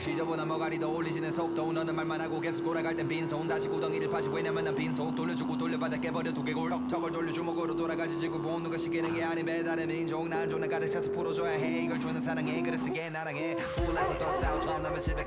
시저보다 머가리 더 올리지는 속도 너는 말만 하고 계속 돌아갈 땐 빈손 다시 구덩이를 파지 왜냐면 난 빈속 돌려주고 돌려받아 깨버려 두개골 턱을 돌려 주먹으로 돌아가지 지구 본능가 시키는 게 아닌 배달의 민족 난 존나 가득 차서 풀어줘야 해 이걸 주는 사랑해 그래 쓰게 나랑해 Full like a dog 싸워 처음 나면 집에